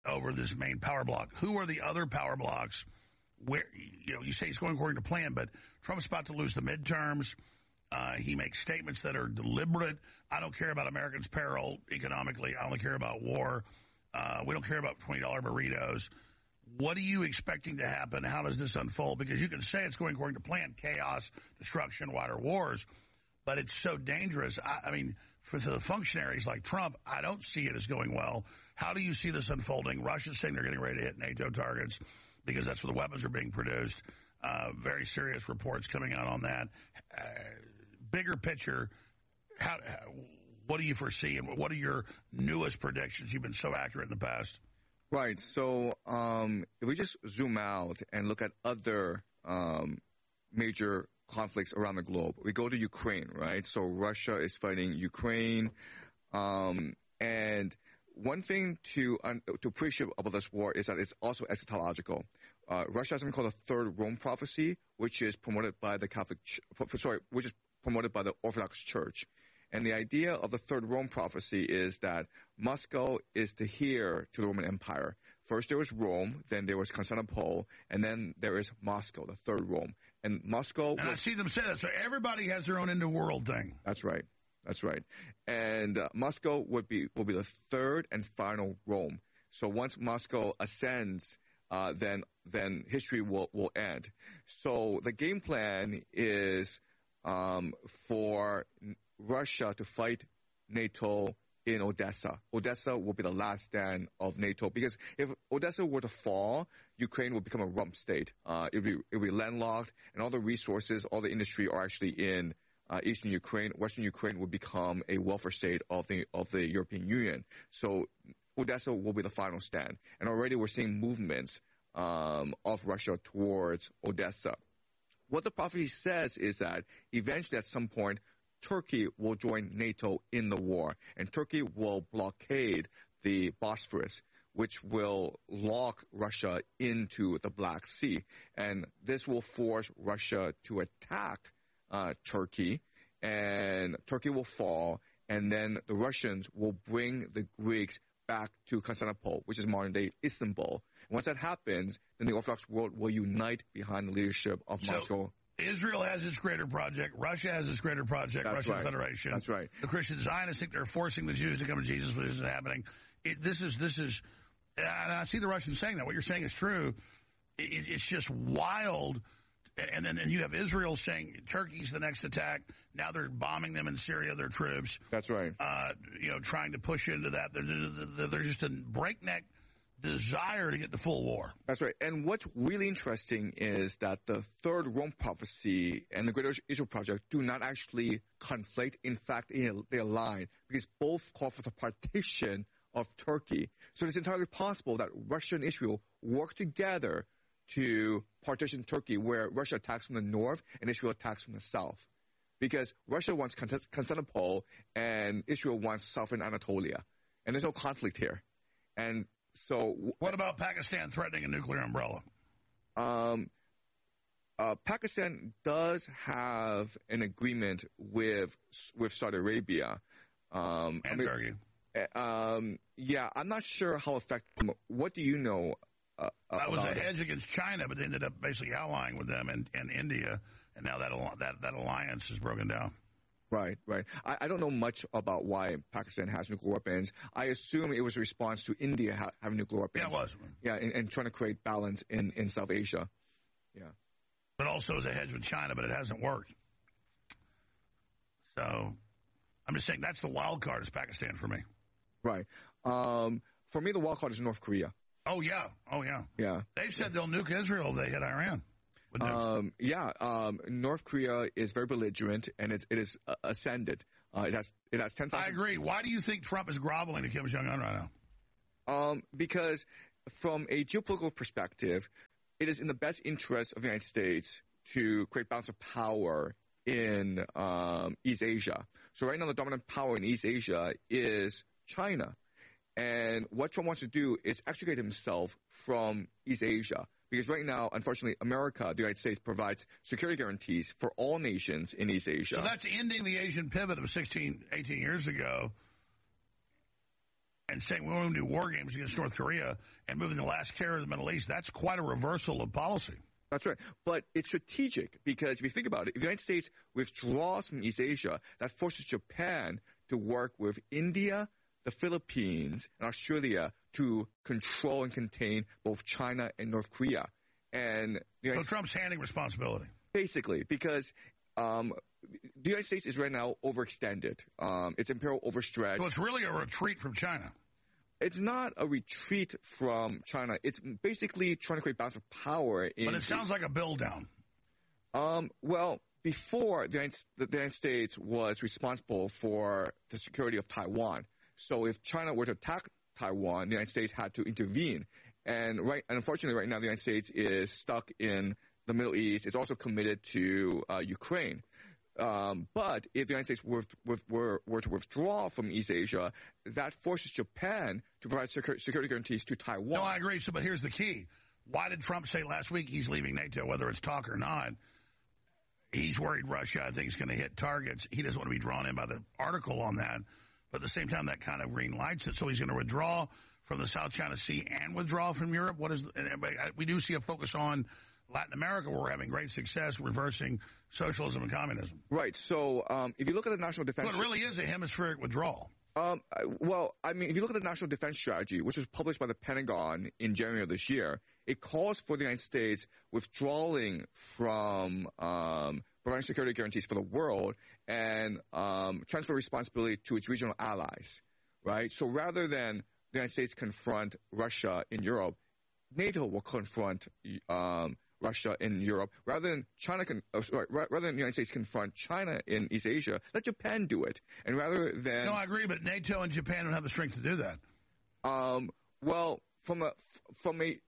over this main power block. Who are the other power blocks? Where you say he's going according to plan, but Trump's about to lose the midterms. He makes statements that are deliberate. I don't care about Americans' peril economically. I only care about war. We don't care about $20 burritos. What are you expecting to happen? How does this unfold? Because you can say it's going according to plan, chaos, destruction, wider wars, but it's so dangerous. I mean, for the functionaries like Trump, I don't see it as going well. How do you see this unfolding? Russia's saying they're getting ready to hit NATO targets because that's where the weapons are being produced. Very serious reports coming out on that. Bigger picture, what do you foresee, and what are your newest predictions? You've been so accurate in the past. Right. So if we just zoom out and look at other major conflicts around the globe, we go to Ukraine, right? So Russia is fighting Ukraine. And one thing to appreciate about this war is that it's also eschatological. Russia has something called the Third Rome Prophecy, which is promoted by the which is promoted by the Orthodox Church. And the idea of the Third Rome Prophecy is that Moscow is the heir to the Roman Empire. First there was Rome, then there was Constantinople, and then there is Moscow, the Third Rome. And Moscow... And I see them say that, so everybody has their own interworld thing. That's right. That's right. And Moscow will be the third and final Rome. So once Moscow ascends, then history will end. So the game plan is for Russia to fight NATO in Odessa. Odessa will be the last stand of NATO, because if Odessa were to fall, Ukraine will become a rump state. It'll be landlocked, and all the resources, all the industry are actually in eastern Ukraine. Western Ukraine will become a welfare state of the European Union. So Odessa will be the final stand, and already we're seeing movements of Russia towards Odessa. What the prophecy says is that eventually, at some point, Turkey will join NATO in the war, and Turkey will blockade the Bosphorus, which will lock Russia into the Black Sea. And this will force Russia to attack Turkey, and Turkey will fall, and then the Russians will bring the Greeks back to Constantinople, which is modern-day Istanbul. And once that happens, then the Orthodox world will unite behind the leadership of Moscow. Israel has its greater project. Russia has its greater project. That's Russian right. Federation. That's right. The Christian Zionists think they're forcing the Jews to come to Jesus, but this isn't happening. This is, and I see the Russians saying that. What you're saying is true. It's just wild. And then you have Israel saying Turkey's the next attack. Now they're bombing them in Syria, their troops. That's right. Trying to push into that. They're just a breakneck desire to get to full war. That's right. And what's really interesting is that the Third Rome Prophecy and the Greater Israel Project do not actually conflict. In fact, they align, because both call for the partition of Turkey. So it's entirely possible that Russia and Israel work together to partition Turkey, where Russia attacks from the north and Israel attacks from the south. Because Russia wants Constantinople and Israel wants southern Anatolia. And there's no conflict here. And so, what about Pakistan threatening a nuclear umbrella? Pakistan does have an agreement with Saudi Arabia. Turkey. Yeah, I'm not sure how effective. What do you know? That was a hedge against China, but they ended up basically allying with them and India, and now that alliance is broken down. Right. I don't know much about why Pakistan has nuclear weapons. I assume it was a response to India having nuclear weapons. Yeah, it was. Yeah, and trying to create balance in South Asia. Yeah. But also as a hedge with China, but it hasn't worked. So, I'm just saying that's the wild card is Pakistan for me. Right. For me, the wild card is North Korea. Oh, yeah. Yeah. They've said they'll nuke Israel if they hit Iran. North Korea is very belligerent, and it is ascended. It has 10,000. I agree. Why do you think Trump is groveling to Kim Jong-un right now? Because from a geopolitical perspective, it is in the best interest of the United States to create balance of power in East Asia. So right now, the dominant power in East Asia is China. And what Trump wants to do is extricate himself from East Asia. Because right now, unfortunately, America, the United States, provides security guarantees for all nations in East Asia. So that's ending the Asian pivot of 18 years ago. and saying we want to do war games against North Korea and moving the last carrot of the Middle East, that's quite a reversal of policy. That's right. But it's strategic because if you think about it, if the United States withdraws from East Asia, that forces Japan to work with India, the Philippines, and Australia to control and contain both China and North Korea. And so Trump's handing responsibility. Basically, because the United States is right now overextended. It's imperial overstretched. So it's really a retreat from China. It's not a retreat from China. It's basically trying to create balance of power. But it sounds like a build down. Well, before the United States was responsible for the security of Taiwan. So if China were to attack Taiwan, the United States had to intervene. And unfortunately, right now, the United States is stuck in the Middle East. It's also committed to Ukraine. But if the United States were to withdraw from East Asia, that forces Japan to provide security guarantees to Taiwan. No, I agree. So, but here's the key. Why did Trump say last week he's leaving NATO, whether it's talk or not? He's worried Russia, I think, is going to hit targets. He doesn't want to be drawn in by the article on that. But at the same time, that kind of green lights it. So he's going to withdraw from the South China Sea and withdraw from Europe. We do see a focus on Latin America, where we're having great success reversing socialism and communism. Right. So if you look at the national defense... Well, it really is a hemispheric withdrawal. Well, I mean, if you look at the national defense strategy, which was published by the Pentagon in January of this year, it calls for the United States withdrawing from providing security guarantees for the world and transfer responsibility to its regional allies, right? So rather than the United States confront Russia in Europe, NATO will confront Russia in Europe. Rather than rather than the United States confront China in East Asia, let Japan do it. And rather than... No, I agree, but NATO and Japan don't have the strength to do that. Well, from a